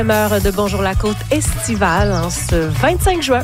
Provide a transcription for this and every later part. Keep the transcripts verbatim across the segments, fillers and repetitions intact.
Heure de Bonjour la Côte estivale en ce vingt-cinq juin.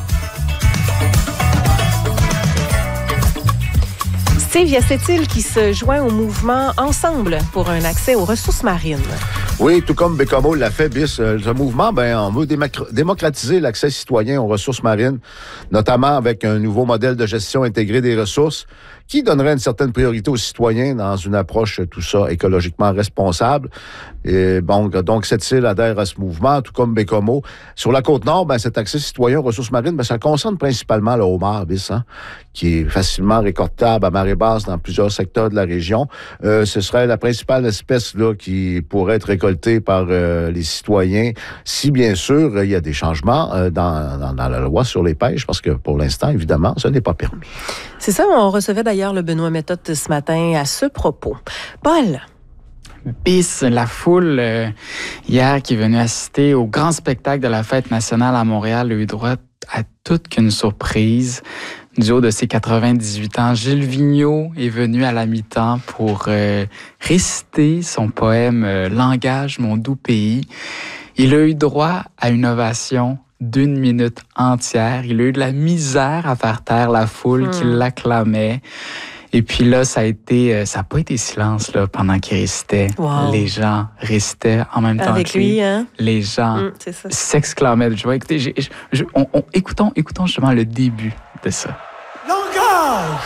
Steve, y a cette île qui se joint au mouvement Ensemble pour un accès aux ressources marines. Oui, tout comme Bécomo l'a fait, Bis. Ce mouvement, ben, on veut démocr- démocratiser l'accès citoyen aux ressources marines, notamment avec un nouveau modèle de gestion intégrée des ressources qui donnerait une certaine priorité aux citoyens dans une approche, tout ça, écologiquement responsable. Et bon, donc, cette île adhère à ce mouvement, tout comme Bécomo. Sur la Côte-Nord, ben, cet accès citoyen aux ressources marines, ben, ça concerne principalement le homard, Bis, hein, qui est facilement récoltable à marée basse dans plusieurs secteurs de la région. Euh, ce serait la principale espèce là qui pourrait être récoltée par euh, les citoyens, si bien sûr il y a des changements euh, dans, dans, dans la loi sur les pêches, parce que pour l'instant, évidemment, ce n'est pas permis. C'est ça, on recevait d'ailleurs le Benoît Méthode ce matin à ce propos. Paul? Bis, la foule euh, hier qui est venue assister au grand spectacle de la Fête nationale à Montréal a eu droit à toute qu'une surprise. Du haut de ses quatre-vingt-dix-huit ans, Gilles Vigneault est venu à la mi-temps pour euh, réciter son poème euh, « Langage, mon doux pays ». Il a eu droit à une ovation d'une minute entière. Il a eu de la misère à faire taire la foule mmh. qui l'acclamait. Et puis là, ça a été, ça n'a pas été silence là, pendant qu'il récitait. Wow. Les gens récitaient en même temps avec que lui. lui. Hein? Les gens mmh, s'exclamaient de joie. Écoutez, j'ai, je, on, on, écoutons, écoutons justement le début de ça. Langage,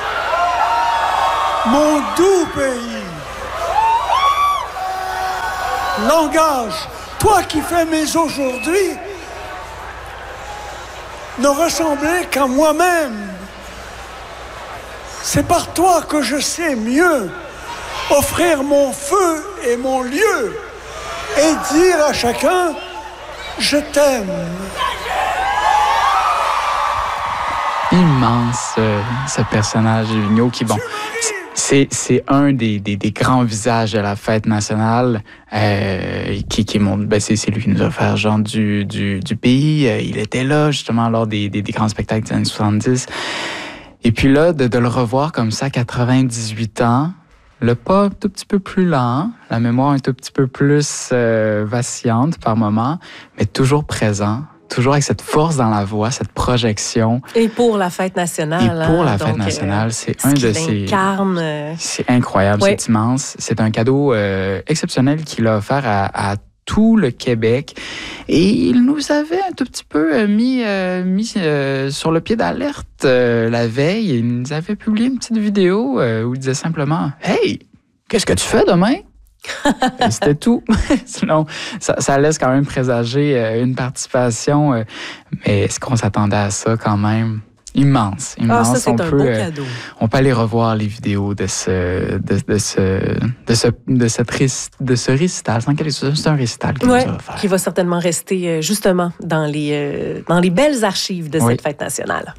mon doux pays. Langage, toi qui fais mes aujourd'hui, ne ressemblais qu'à moi-même. C'est par toi que je sais mieux offrir mon feu et mon lieu et dire à chacun « Je t'aime ». Immense, euh, ce personnage de Vigneault qui, bon, c'est, c'est un des, des, des grands visages de la Fête nationale euh, qui, qui montre, ben c'est, c'est lui qui nous a fait argent du, du, du pays. Euh, il était là, justement, lors des, des, des grands spectacles des années soixante-dix. Et puis là, de, de le revoir comme ça, quatre-vingt-dix-huit ans, le pas un tout petit peu plus lent, la mémoire un tout petit peu plus euh, vacillante par moment, mais toujours présent. Toujours avec cette force dans la voix, cette projection. Et pour la Fête nationale. Et pour la hein, Fête donc, nationale, euh, c'est un de ses... incarne. Euh... C'est incroyable, oui. C'est immense. C'est un cadeau euh, exceptionnel qu'il a offert à, à tout le Québec. Et il nous avait un tout petit peu euh, mis, euh, mis euh, sur le pied d'alerte euh, la veille. Il nous avait publié une petite vidéo euh, où il disait simplement « Hey, qu'est-ce que tu fais demain? » Et c'était tout. Sinon, ça, ça laisse quand même présager euh, une participation. Euh, mais est-ce qu'on s'attendait à ça quand même? Immense, immense. Ah, ça, c'est on un peut, beau euh, cadeau. On peut aller revoir les vidéos de ce, de, de ce, de ce, de cette réc- de ce récital. C'est un récital qui ouais, nous a offert. Qui va certainement rester euh, justement dans les, euh, dans les belles archives de oui. cette Fête nationale.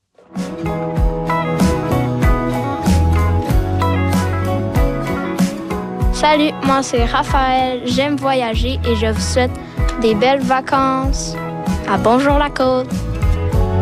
Salut, moi c'est Raphaël, j'aime voyager et je vous souhaite des belles vacances. À Bonjour la Côte!